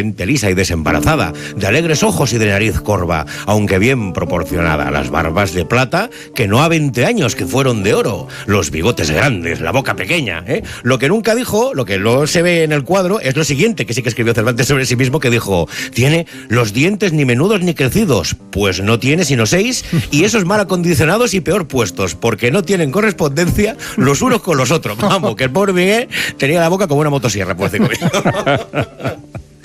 aparentemente lisa y desembarazada, de alegres ojos y de nariz corva, aunque bien proporcionada, las barbas de plata, que no a 20 años, que fueron de oro, los bigotes grandes, la boca pequeña, ¿eh? Lo que nunca dijo, lo que no se ve en el cuadro, es lo siguiente, que sí que escribió Cervantes sobre sí mismo, que dijo: tiene los dientes ni menudos ni crecidos, pues no tiene sino 6, y esos mal acondicionados y peor puestos, porque no tienen correspondencia los unos con los otros. Vamos, que el pobre Miguel tenía la boca como una motosierra, por decirlo bien.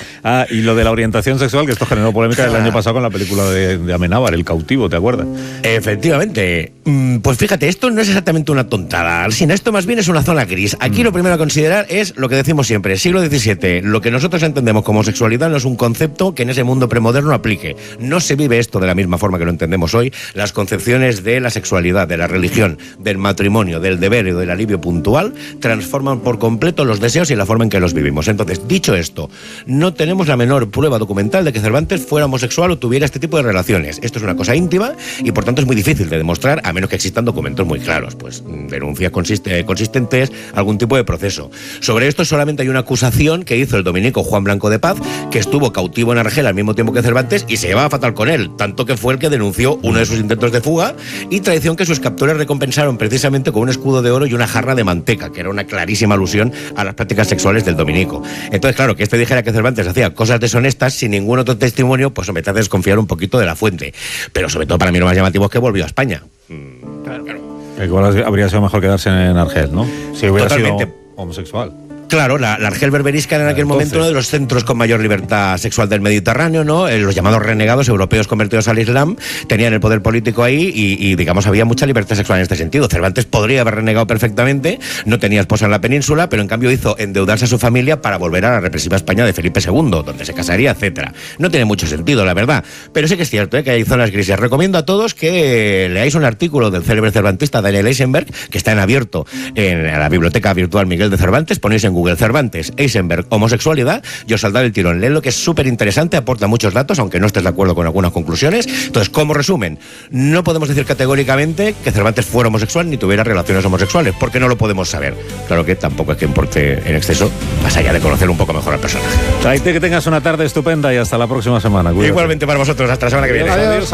Y lo de la orientación sexual, que esto generó polémica el año pasado con la película de Amenábar, El cautivo, ¿te acuerdas? Efectivamente. Pues fíjate, esto no es exactamente una tontada, Alsina, esto más bien es una zona gris. Aquí lo primero a considerar es lo que decimos siempre, siglo XVII, lo que nosotros entendemos como sexualidad no es un concepto que en ese mundo premoderno aplique. No se vive esto de la misma forma que lo entendemos hoy. Las concepciones de la sexualidad, de la religión, del matrimonio, del deber y del alivio puntual transforman por completo los deseos y la forma en que los vivimos. Entonces, dicho esto, no tenemos la menor prueba documental de que Cervantes fuera homosexual o tuviera este tipo de relaciones. Esto es una cosa íntima y por tanto es muy difícil de demostrar, a menos que existan documentos muy claros, pues denuncias consistentes, algún tipo de proceso. Sobre esto solamente hay una acusación que hizo el dominico Juan Blanco de Paz, que estuvo cautivo en Argel al mismo tiempo que Cervantes y se llevaba fatal con él, tanto que fue el que denunció uno de sus intentos de fuga y traición que sus captores recompensaron precisamente con un escudo de oro y una jarra de manteca, que era una clarísima alusión a las prácticas sexuales del dominico. Entonces, claro, que este dijera que Cervantes hacía cosas deshonestas sin ningún otro testimonio, pues me hace desconfiar un poquito de la fuente. Pero sobre todo para mí lo más llamativo es que volvió a España. Claro. Igual habría sido mejor quedarse en Argel, ¿no? Si hubiera Totalmente. sido homosexual. Claro, la Argel berberisca era en aquel momento uno de los centros con mayor libertad sexual del Mediterráneo, ¿no? Los llamados renegados europeos convertidos al Islam tenían el poder político ahí y digamos, había mucha libertad sexual en este sentido. Cervantes podría haber renegado perfectamente, no tenía esposa en la península, pero en cambio hizo endeudarse a su familia para volver a la represiva España de Felipe II, donde se casaría, etcétera. No tiene mucho sentido, la verdad, pero sí que es cierto, que hay zonas grises. Recomiendo a todos que leáis un artículo del célebre cervantista Daniel Eisenberg, que está en abierto en la biblioteca virtual Miguel de Cervantes. Ponéis en Google Cervantes, Eisenberg, homosexualidad, y os saldrá el tirón. Léelo, que es súper interesante, aporta muchos datos, aunque no estés de acuerdo con algunas conclusiones. Entonces, como resumen, no podemos decir categóricamente que Cervantes fuera homosexual ni tuviera relaciones homosexuales, porque no lo podemos saber. Claro que tampoco es que importe en exceso, más allá de conocer un poco mejor al personaje. Traite, que tengas una tarde estupenda y hasta la próxima semana. Cuídate. Igualmente para vosotros, hasta la semana que viene. Adiós.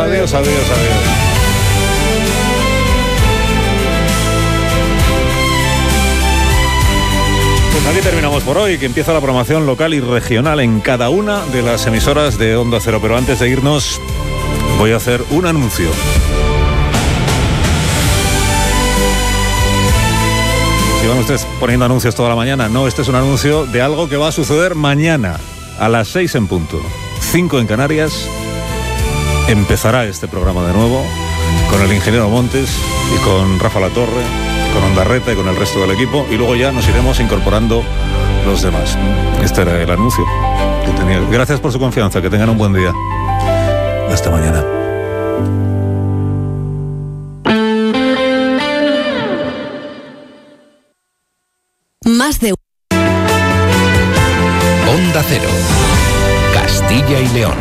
Aquí terminamos por hoy, que empieza la programación local y regional en cada una de las emisoras de Onda Cero. Pero antes de irnos, voy a hacer un anuncio. Si van ustedes poniendo anuncios toda la mañana, no, este es un anuncio de algo que va a suceder mañana a las 6 en punto, 5 en Canarias. Empezará este programa de nuevo con el ingeniero Montes y con Rafa Latorre, con Ondarreta y con el resto del equipo, y luego ya nos iremos incorporando los demás. Este era el anuncio que tenía. Gracias por su confianza, que tengan un buen día. Hasta mañana. Más de Onda Cero, Castilla y León.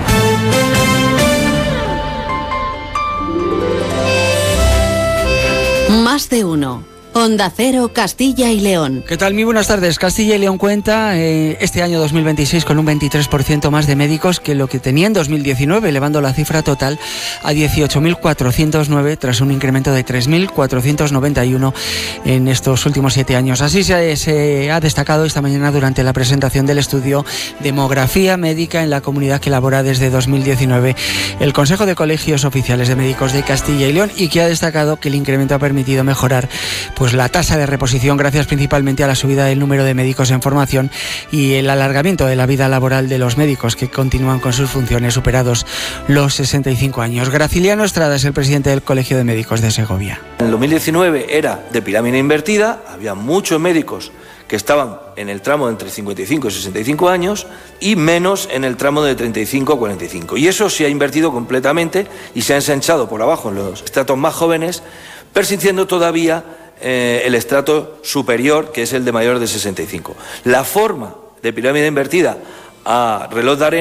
Más de uno. Onda Cero, Castilla y León. ¿Qué tal? Muy buenas tardes. Castilla y León cuenta este año 2026 con un 23% más de médicos que lo que tenía en 2019, elevando la cifra total a 18.409 tras un incremento de 3.491 en estos últimos 7 años. Así se ha destacado esta mañana durante la presentación del estudio Demografía Médica en la Comunidad, que elabora desde 2019 el Consejo de Colegios Oficiales de Médicos de Castilla y León, y que ha destacado que el incremento ha permitido mejorar pues la tasa de reposición, gracias principalmente a la subida del número de médicos en formación y el alargamiento de la vida laboral de los médicos, que continúan con sus funciones superados los 65 años. Graciliano Estrada es el presidente del Colegio de Médicos de Segovia. En 2019 era de pirámide invertida, había muchos médicos que estaban en el tramo de entre 55 y 65 años y menos en el tramo de 35 a 45. Y eso se ha invertido completamente y se ha ensanchado por abajo en los estratos más jóvenes, persistiendo todavía el estrato superior, que es el de mayores de 65. La forma de pirámide invertida a reloj de arena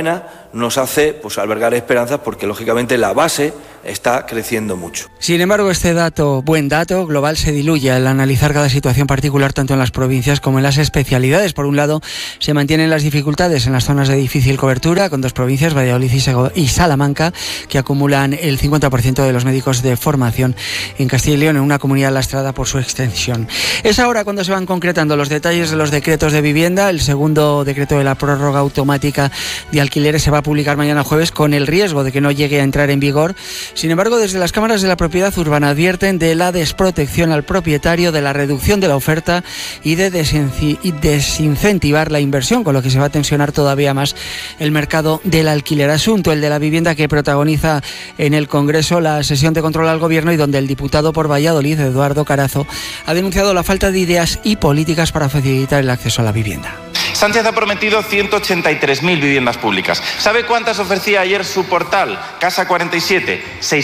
nos hace pues albergar esperanzas, porque lógicamente la base está creciendo mucho. Sin embargo, este buen dato global se diluye al analizar cada situación particular tanto en las provincias como en las especialidades. Por un lado, se mantienen las dificultades en las zonas de difícil cobertura, con 2 provincias, Valladolid y Salamanca, que acumulan el 50% de los médicos de formación en Castilla y León, en una comunidad lastrada por su extensión. Es ahora cuando se van concretando los detalles de los decretos de vivienda. El segundo decreto de la prórroga automática de alquileres se va a publicar mañana jueves, con el riesgo de que no llegue a entrar en vigor. Sin embargo, desde las cámaras de la propiedad urbana advierten de la desprotección al propietario, de la reducción de la oferta y de desincentivar la inversión, con lo que se va a tensionar todavía más el mercado del alquiler. Asunto el de la vivienda que protagoniza en el Congreso la sesión de control al Gobierno, y donde el diputado por Valladolid, Eduardo Carazo, ha denunciado la falta de ideas y políticas para facilitar el acceso a la vivienda. Sánchez ha prometido 183.000 viviendas públicas. ¿Sabe cuántas ofrecía ayer su portal, Casa 47?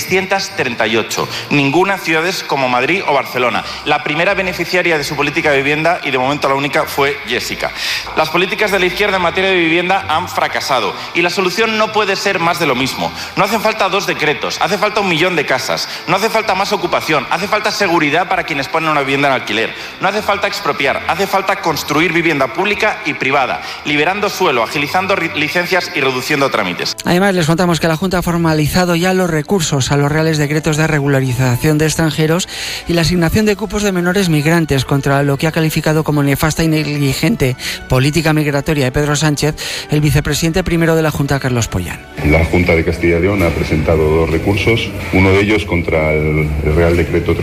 638. Ninguna ciudades como Madrid o Barcelona. La primera beneficiaria de su política de vivienda, y de momento la única, fue Jessica. Las políticas de la izquierda en materia de vivienda han fracasado, y la solución no puede ser más de lo mismo. No hacen falta 2 decretos, hace falta 1 millón de casas. No hace falta más ocupación, hace falta seguridad para quienes ponen una vivienda en alquiler. No hace falta expropiar, hace falta construir vivienda pública y privada, liberando suelo, agilizando licencias y reduciendo trámites. Además, les contamos que la Junta ha formalizado ya los recursos a los reales decretos de regularización de extranjeros y la asignación de cupos de menores migrantes, contra lo que ha calificado como nefasta y negligente política migratoria de Pedro Sánchez, el vicepresidente primero de la Junta, Carlos Pollán. La Junta de Castilla y León ha presentado 2 recursos, uno de ellos contra el Real Decreto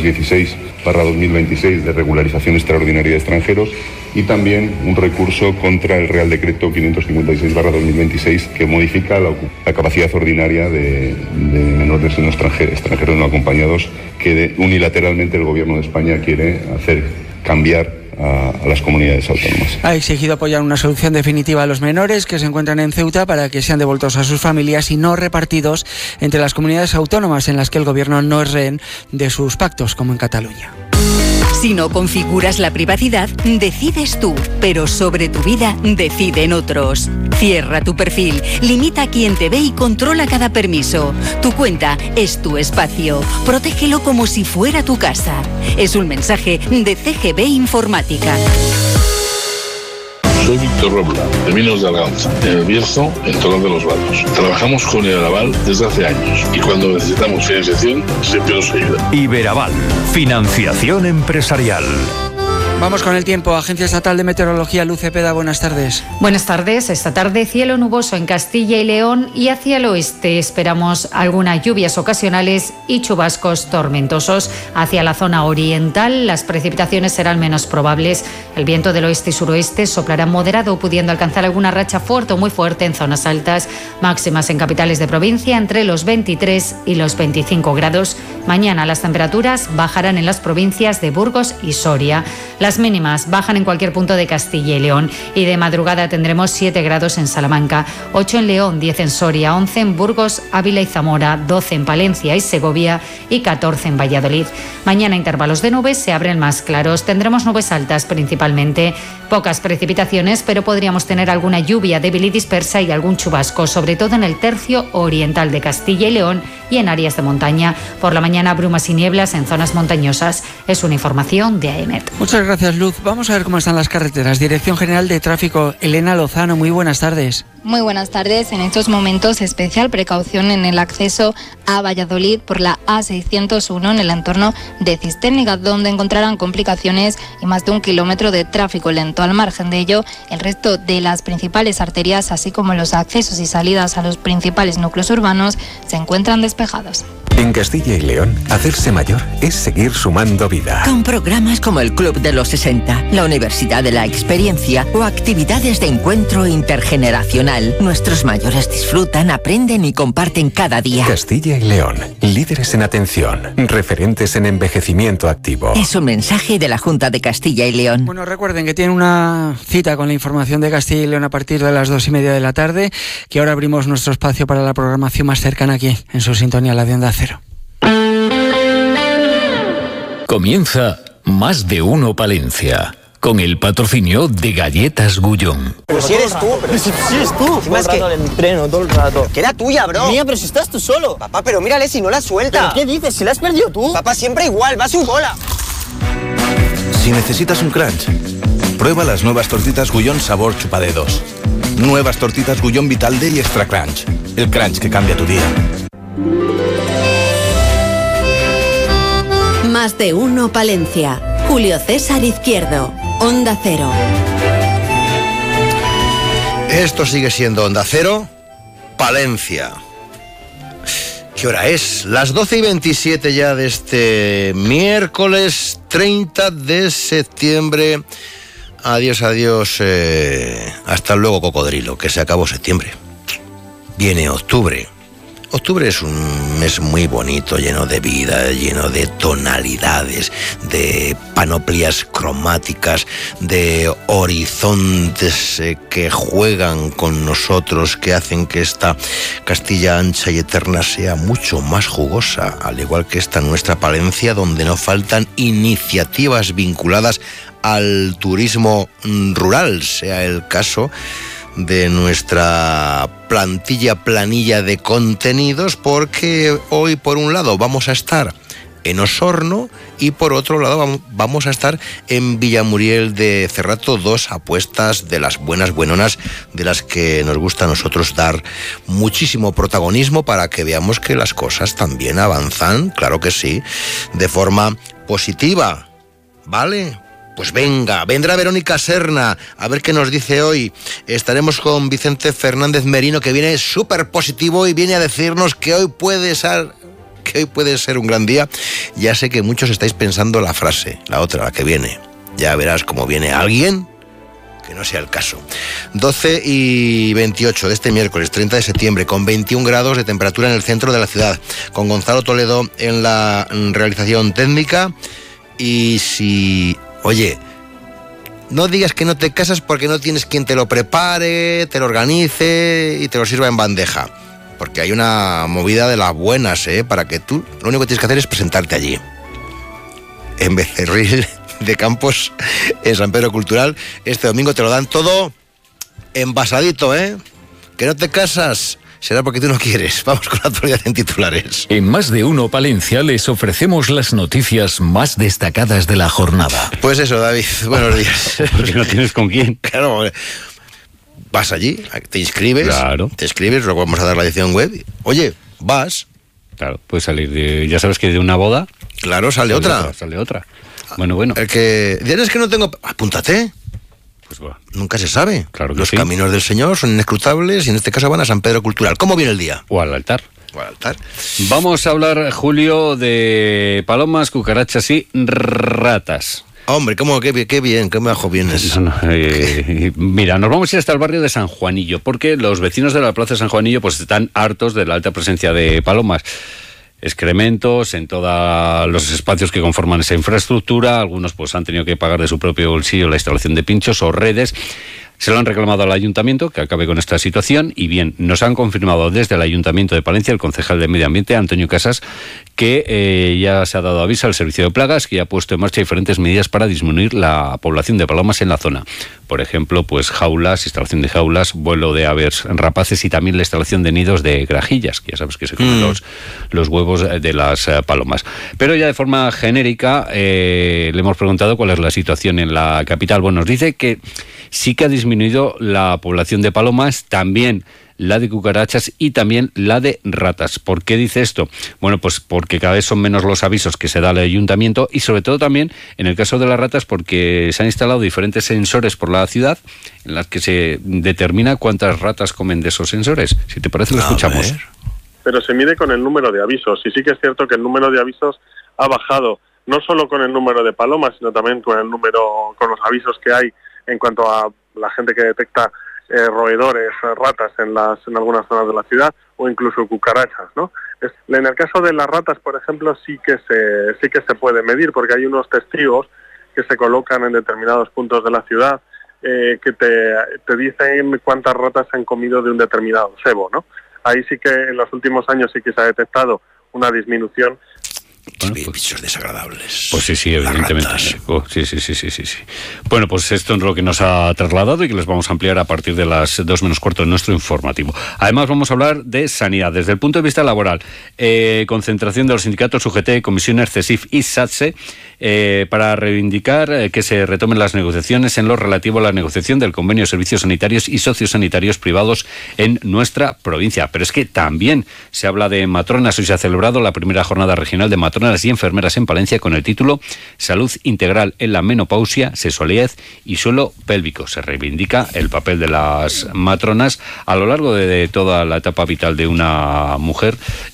316/2026 de regularización extraordinaria de extranjeros, y también un recurso contra el Real Decreto 556/2026, que modifica la capacidad ordinaria de menores no extranjeros no acompañados, que unilateralmente el Gobierno de España quiere hacer cambiar a las comunidades autónomas. Ha exigido apoyar una solución definitiva a los menores que se encuentran en Ceuta, para que sean devueltos a sus familias y no repartidos entre las comunidades autónomas en las que el Gobierno no es rehén de sus pactos, como en Cataluña. Si no configuras la privacidad, decides tú, pero sobre tu vida deciden otros. Cierra tu perfil, limita a quien te ve y controla cada permiso. Tu cuenta es tu espacio. Protégelo como si fuera tu casa. Es un mensaje de CGB Informática. Soy Víctor Robla, de Minos de Arganza, en el Bierzo, en Torón de los Vados. Trabajamos con Iberaval desde hace años, y cuando necesitamos financiación siempre nos ayuda. Iberaval, financiación empresarial. Vamos con el tiempo. Agencia Estatal de Meteorología, Luz Cepeda, buenas tardes. Buenas tardes. Esta tarde cielo nuboso en Castilla y León, y hacia el oeste esperamos algunas lluvias ocasionales y chubascos tormentosos. Hacia la zona oriental las precipitaciones serán menos probables. El viento del oeste y suroeste soplará moderado, pudiendo alcanzar alguna racha fuerte o muy fuerte en zonas altas. Máximas en capitales de provincia entre los 23 y los 25 grados. Mañana las temperaturas bajarán en las provincias de Burgos y Soria. Las mínimas bajan en cualquier punto de Castilla y León, y de madrugada tendremos 7 grados en Salamanca, 8 en León, 10 en Soria, 11 en Burgos, Ávila y Zamora, 12 en Palencia y Segovia y 14 en Valladolid. Mañana intervalos de nubes se abren más claros, tendremos nubes altas principalmente, pocas precipitaciones, pero podríamos tener alguna lluvia débil y dispersa y algún chubasco, sobre todo en el tercio oriental de Castilla y León y en áreas de montaña. Por la mañana brumas y nieblas en zonas montañosas. Es una información de AEMET. Muchas gracias, Luz. Vamos a ver cómo están las carreteras. Dirección General de Tráfico, Elena Lozano, muy buenas tardes. Muy buenas tardes. En estos momentos, especial precaución en el acceso a Valladolid por la A601 en el entorno de Cistérniga, donde encontrarán complicaciones y más de 1 kilómetro de tráfico lento. Al margen de ello, el resto de las principales arterias, así como los accesos y salidas a los principales núcleos urbanos, se encuentran despejados. En Castilla y León, hacerse mayor es seguir sumando vida. Con programas como el Club de los 60, la Universidad de la Experiencia o actividades de encuentro intergeneracional, nuestros mayores disfrutan, aprenden y comparten cada día. Castilla y León, líderes en atención, referentes en envejecimiento activo. Es un mensaje de la Junta de Castilla y León. Bueno, recuerden que tienen una cita con la información de Castilla y León a partir de las 2:30 de la tarde, que ahora abrimos nuestro espacio para la programación más cercana aquí, en su sintonía, la de Onda Cero. Comienza Más de Uno Palencia, con el patrocinio de Galletas Gullón. Pero si eres tú, pero si eres tú. Todo el rato el entreno, todo el rato. Que era tuya, bro. Mía, pero si estás tú solo. Papá, pero mírale si no la suelta. ¿Pero qué dices? Si la has perdido tú. Papá, siempre igual, va a su bola. Si necesitas un crunch, prueba las nuevas tortitas Gullón sabor chupadedos. Nuevas tortitas Gullón Vital Day Extra Crunch. El crunch que cambia tu día. Más de uno Palencia. Julio César Izquierdo. Onda Cero. Esto sigue siendo Onda Cero, Palencia. ¿Qué hora es? Las 12:27 ya de este miércoles 30 de septiembre. Adiós, adiós. Hasta luego, cocodrilo, que se acabó septiembre. Viene octubre. Octubre es un mes muy bonito, lleno de vida, lleno de tonalidades, de panoplias cromáticas, de horizontes que juegan con nosotros, que hacen que esta Castilla ancha y eterna sea mucho más jugosa, al igual que esta nuestra Palencia, donde no faltan iniciativas vinculadas al turismo rural, sea el caso de nuestra planilla de contenidos, porque hoy por un lado vamos a estar en Osorno y por otro lado vamos a estar en Villamuriel de Cerrato, dos apuestas de las buenonas, de las que nos gusta a nosotros dar muchísimo protagonismo para que veamos que las cosas también avanzan, claro que sí, de forma positiva, ¿vale? Pues venga, vendrá Verónica Serna, a ver qué nos dice hoy. Estaremos con Vicente Fernández Merino, que viene súper positivo y viene a decirnos que hoy puede ser un gran día. Ya sé que muchos estáis pensando la frase, la otra, la que viene. Ya verás cómo viene alguien que no sea el caso. 12:28 de este miércoles 30 de septiembre, con 21 grados de temperatura en el centro de la ciudad, con Gonzalo Toledo en la realización técnica. Y si... Oye, no digas que no te casas porque no tienes quien te lo prepare, te lo organice y te lo sirva en bandeja. Porque hay una movida de las buenas, para que tú lo único que tienes que hacer es presentarte allí. En Becerril de Campos, en San Pedro Cultural, este domingo te lo dan todo envasadito, Que no te casas. Será porque tú no quieres. Vamos con la actualidad en titulares. En Más de Uno Palencia les ofrecemos las noticias más destacadas de la jornada. Pues eso, David, buenos días. Porque no tienes con quién. Claro, vas allí, te inscribes, luego vamos a dar la edición web. Oye, vas. Claro, puedes salir ya sabes que de una boda. Claro, sale otra. Sale otra. Bueno. El que dices que no tengo... Apúntate. Pues bueno. Nunca se sabe. Claro que Los sí. caminos del Señor son inescrutables y en este caso van a San Pedro Cultural. ¿Cómo viene el día? O al altar. Vamos a hablar, Julio, de palomas, cucarachas y ratas. Hombre, qué bien, qué bajo vienes. Mira, nos vamos a ir hasta el barrio de San Juanillo, porque los vecinos de la plaza de San Juanillo pues están hartos de la alta presencia de palomas. Excrementos en todos los espacios que conforman esa infraestructura. Algunos pues han tenido que pagar de su propio bolsillo la instalación de pinchos o redes. Se lo han reclamado al ayuntamiento que acabe con esta situación y bien, nos han confirmado desde el Ayuntamiento de Palencia el concejal de Medio Ambiente, Antonio Casas, que ya se ha dado aviso al Servicio de Plagas, que ya ha puesto en marcha diferentes medidas para disminuir la población de palomas en la zona. Por ejemplo, pues jaulas, instalación de jaulas, vuelo de aves rapaces y también la instalación de nidos de grajillas, que ya sabes que se comen los huevos de las palomas. Pero ya de forma genérica le hemos preguntado cuál es la situación en la capital. Bueno, nos dice que sí que ha disminuido la población de palomas, también la de cucarachas y también la de ratas. ¿Por qué dice esto? Bueno, pues porque cada vez son menos los avisos que se da al ayuntamiento y sobre todo también en el caso de las ratas porque se han instalado diferentes sensores por la ciudad en las que se determina cuántas ratas comen de esos sensores. Si te parece lo escuchamos. Pero se mide con el número de avisos y sí que es cierto que el número de avisos ha bajado, no solo con el número de palomas, sino también con los avisos que hay en cuanto a la gente que detecta roedores, ratas en algunas zonas de la ciudad o incluso cucarachas, ¿no? En el caso de las ratas, por ejemplo, sí que se puede medir porque hay unos testigos que se colocan en determinados puntos de la ciudad que te dicen cuántas ratas han comido de un determinado cebo, ¿no? Ahí sí que en los últimos años sí que se ha detectado una disminución. Bueno, bichos desagradables. Pues sí, evidentemente. Sí. Bueno, pues esto es lo que nos ha trasladado y que les vamos a ampliar a partir de las 2:15 en nuestro informativo. Además, vamos a hablar de sanidad. Desde el punto de vista laboral, concentración de los sindicatos UGT, Comisiones CESIF y SATSE, para reivindicar que se retomen las negociaciones en lo relativo a la negociación del convenio de servicios sanitarios y sociosanitarios privados en nuestra provincia. Pero es que también se habla de matronas. Hoy se ha celebrado la primera jornada regional de matronas y enfermeras en Palencia con el título Salud Integral en la Menopausia, Sexualidad y Suelo Pélvico. Se reivindica el papel de las matronas a lo largo de toda la etapa vital de una mujer,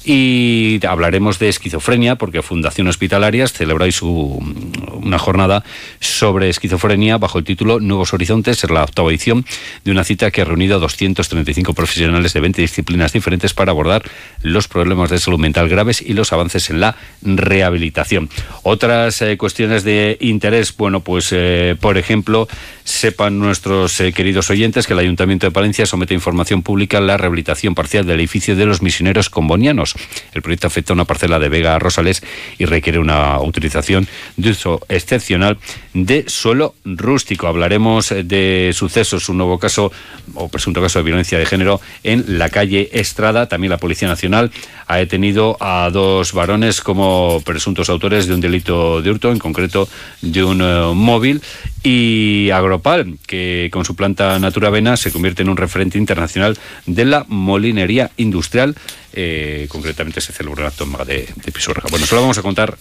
y hablaremos de esquizofrenia porque Fundación Hospitalarias celebra hoy una jornada sobre esquizofrenia bajo el título Nuevos Horizontes. Es la 8ª edición de una cita que ha reunido a 235 profesionales de 20 disciplinas diferentes para abordar los problemas de salud mental graves y los avances en la rehabilitación. Otras cuestiones de interés, bueno, pues por ejemplo, sepan nuestros queridos oyentes que el Ayuntamiento de Palencia somete a información pública la rehabilitación parcial del edificio de los misioneros combonianos. El proyecto afecta a una parcela de Vega Rosales y requiere una utilización de uso excepcional de suelo rústico. Hablaremos de sucesos, un nuevo caso o presunto caso de violencia de género en la calle Estrada. También la Policía Nacional ha detenido a 2 varones como presuntos autores de un delito de hurto, en concreto de un móvil. Y Agropal, que con su planta Naturavena se convierte en un referente internacional de la molinería industrial. Concretamente se celebra un acto en Maga de Pisuerga. Bueno, eso lo vamos a contar.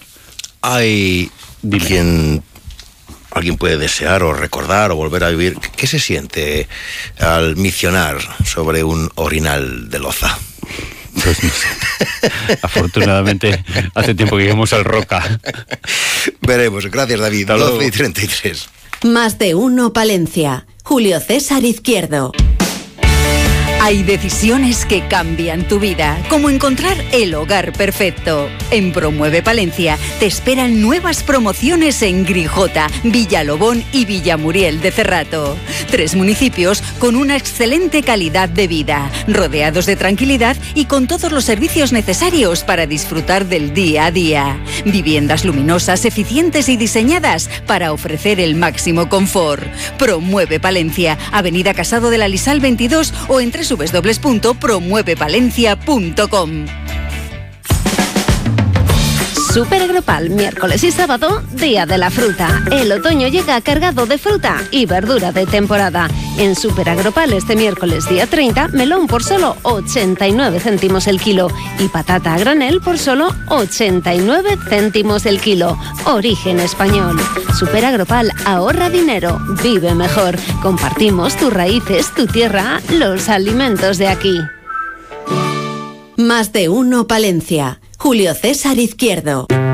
Hay alguien puede desear o recordar o volver a vivir. ¿Qué se siente al misionar sobre un orinal de loza? Pues no sé. Afortunadamente hace tiempo que llegamos al Roca. Veremos. Gracias, David. 12:33. Más de uno Palencia. Julio César Izquierdo. Hay decisiones que cambian tu vida, como encontrar el hogar perfecto. En Promueve Palencia te esperan nuevas promociones en Grijota, Villalobón y Villamuriel de Cerrato. 3 municipios con una excelente calidad de vida, rodeados de tranquilidad y con todos los servicios necesarios para disfrutar del día a día. Viviendas luminosas, eficientes y diseñadas para ofrecer el máximo confort. Promueve Palencia, Avenida Casado de la Lisal 22 o en www.promuevepalencia.com. Super Agropal, miércoles y sábado, Día de la Fruta. El otoño llega cargado de fruta y verdura de temporada. En Super Agropal este miércoles día 30, melón por solo 89 céntimos el kilo y patata a granel por solo 89 céntimos el kilo. Origen español. Super Agropal, ahorra dinero, vive mejor. Compartimos tus raíces, tu tierra, los alimentos de aquí. Más de uno Palencia. Julio César Izquierdo.